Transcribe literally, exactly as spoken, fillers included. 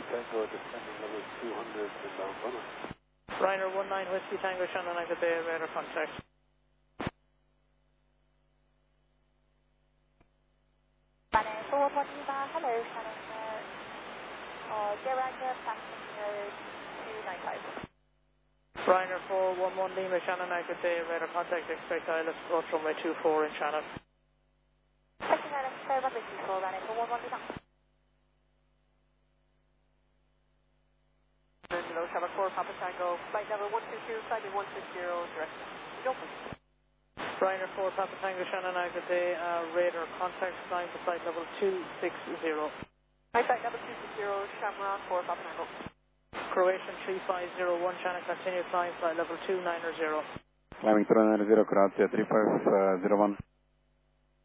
Tango, descending level two hundred inbound runway. Ryder one nine Whiskey Tango, Shannon Anchor Bay, radar contact. Ryder four one Lima, hello, Shannon. Uh, Sierra Anchor, passenger two nine five. Ryder four one one Lima, Shannon Anchor Bay, radar contact. Expect I L S approach runway two four in Shannon. Expecting I L S runway two four, Ryder four one one Lima. Hello, Shannon four, Papa Tango, flight level one two two, climbing one six zero, direct. Open. Ryder four, Papa Tango, Shannon Anchor Bay, uh, radar contact, flying to flight level two six zero. Hi, flight level two six zero, Shamrock four, Papa Tango. Croatian three five zero one, Shannon, continue flying, flight level two nine zero. Climbing two nine zero, Croatia three five zero one.